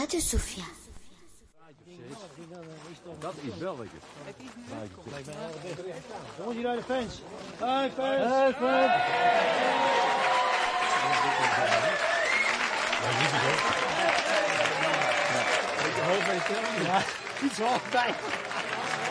Radio Sofia. Dat is wel lekker. Jongens, hier naar de fans. Hi fans. Hi fans. Ja, iets hoog bij.